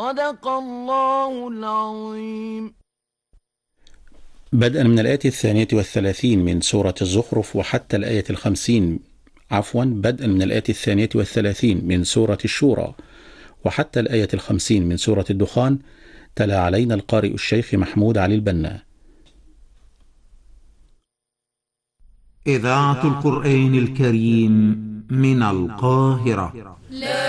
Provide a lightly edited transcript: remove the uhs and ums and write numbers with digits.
صدق الله العظيم. بدءا من الآية 32 من سورة الزخرف وحتى الآية 50، بدءا من الآية 32 من سورة الشورى وحتى الآية 50 من سورة الدخان، تلا علينا القارئ الشيخ محمود علي البنا. إذاعة القرآن الكريم من القاهرة.